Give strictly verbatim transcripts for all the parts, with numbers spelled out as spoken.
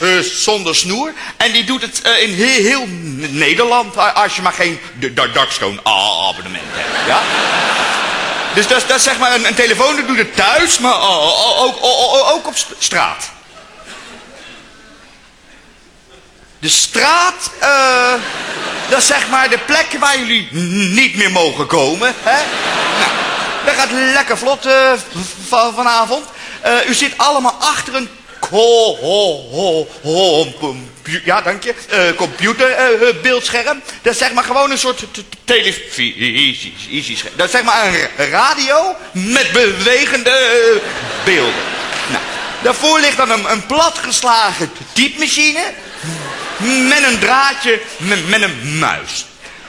uh, zonder snoer. En die doet het uh, in heel, heel Nederland, als je maar geen Darkstone abonnement hebt. Ja? Dus dat, dat is zeg maar een, een telefoon, dat doet het thuis, maar ook, ook, ook, ook op straat. De straat, uh, dat is zeg maar de plek waar jullie niet meer mogen komen. Hè? Nou, dat gaat lekker vlot uh, v- vanavond. Uh, u zit allemaal achter een ko- ho- ho- ho- ja, dank je, uh, computerbeeldscherm. Uh, dat is zeg maar gewoon een soort t- t- televisiescherm. Dat is zeg maar een radio met bewegende uh, beelden. Nou, daarvoor ligt dan een, een platgeslagen typemachine met een draadje, met, met een muis.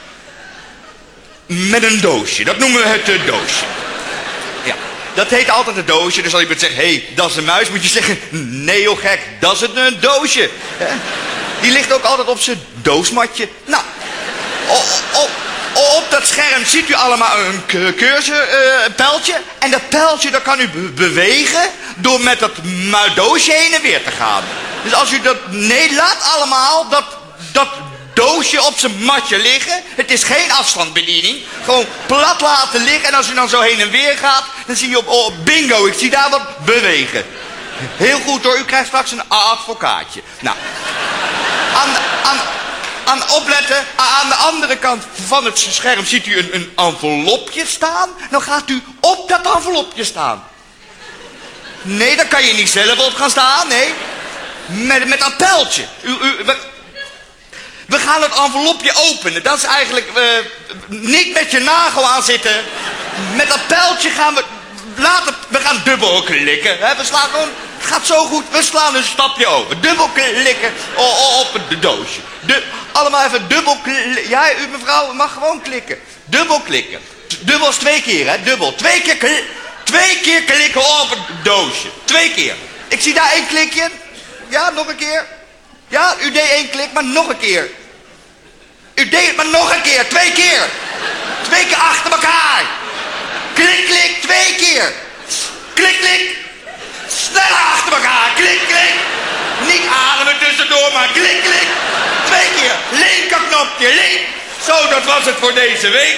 Met een doosje, dat noemen we het uh, doosje. Ja, dat heet altijd een doosje, dus als iemand zegt, hé, hey, dat is een muis, moet je zeggen, nee joh gek, dat is een, een doosje. Die ligt ook altijd op zijn doosmatje. Nou, op, op, op dat scherm ziet u allemaal een cursorpijltje. Uh, en dat pijltje, dat kan u be- bewegen door met dat doosje heen en weer te gaan. Dus als u dat, nee, laat allemaal dat, dat doosje op zijn matje liggen. Het is geen afstandsbediening. Gewoon plat laten liggen. En als u dan zo heen en weer gaat, dan zie je op, oh, bingo, ik zie daar wat bewegen. Heel goed hoor, u krijgt straks een advocaatje. Nou, aan, aan, aan opletten, aan de andere kant van het scherm ziet u een, een envelopje staan. Dan gaat u op dat envelopje staan. Nee, daar kan je niet zelf op gaan staan, nee. Met, met dat pijltje. U, u, we, we gaan het envelopje openen. Dat is eigenlijk, uh, niet met je nagel aan zitten. Met dat pijltje gaan we, laten, we gaan dubbel klikken. Hè? We slaan gewoon, het gaat zo goed, we slaan een stapje over. Dubbel klikken op het doosje. De, allemaal even dubbel klikken. Ja, u mevrouw mag gewoon klikken. Dubbel klikken. Dubbel is twee keer, hè, dubbel. Twee keer klikken. Twee keer klikken op het doosje. Twee keer. Ik zie daar één klikje. Ja, nog een keer. Ja, u deed één klik, maar nog een keer. U deed het maar nog een keer. Twee keer. Twee keer achter elkaar. Klik, klik. Twee keer. Klik, klik. Sneller achter elkaar. Klik, klik. Niet ademen tussendoor, maar klik, klik. Twee keer. Linkerknopje, link. Zo, dat was het voor deze week.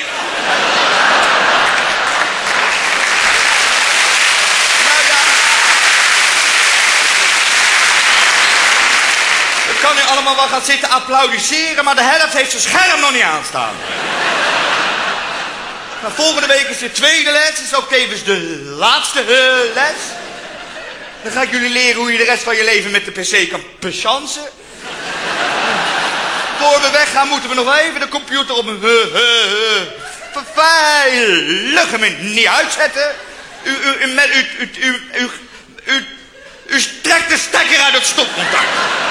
Ik kan nu allemaal wel gaan zitten applaudisseren, maar de helft heeft zijn scherm nog niet aanstaan. Nou, volgende week is de tweede les, is ook tevens de laatste uh, les. Dan ga ik jullie leren hoe je de rest van je leven met de pc kan patiënten. Voor we weggaan moeten we nog even de computer op een uh, uh, uh, veilige manier niet uitzetten. U, u, u, met, u, u, u, u, u, u, u trekt de stekker uit het stopcontact.